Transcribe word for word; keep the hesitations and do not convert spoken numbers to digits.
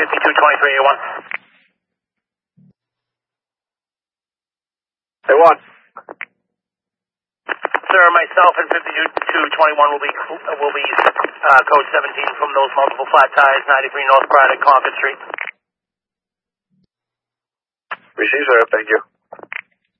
fifty-two twenty-three A one. A one. Sir, myself and fifty-two twenty-one will be will be uh, code seventeen from those multiple flat tires, ninety-three North Braddock, Concord Street. Receive, sir. Thank you.